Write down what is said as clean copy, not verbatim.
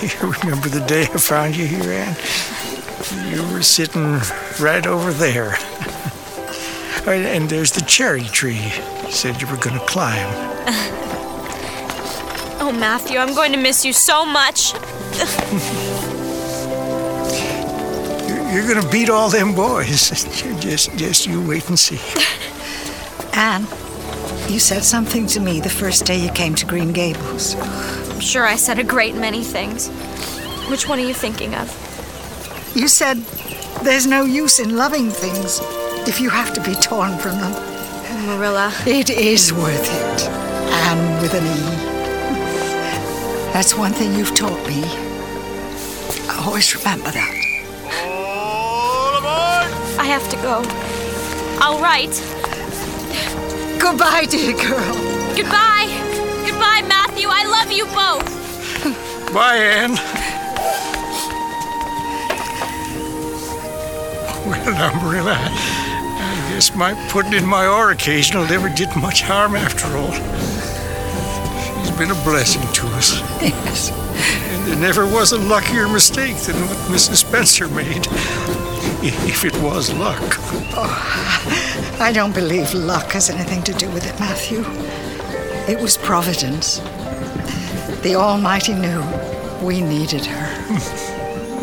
You remember the day I found you here, Anne? You were sitting right over there. And there's the cherry tree you said you were going to climb. Oh, Matthew, I'm going to miss you so much. You're going to beat all them boys. Just you wait and see. Anne, you said something to me the first day you came to Green Gables. I'm sure I said a great many things. Which one are you thinking of? You said there's no use in loving things if you have to be torn from them. Oh, Marilla. It is worth it. Anne with an E. That's one thing you've taught me. I always remember that. All aboard! I have to go. I'll write. Goodbye, dear girl. Goodbye. Goodbye, Matthew. I love you both. Bye, Anne. Well, now, Marilla, I guess my putting in my oar occasional never did much harm after all. She's been a blessing to us. Yes. And there never was a luckier mistake than what Mrs. Spencer made. If it was luck. Oh, I don't believe luck has anything to do with it, Matthew. It was Providence. The Almighty knew we needed her.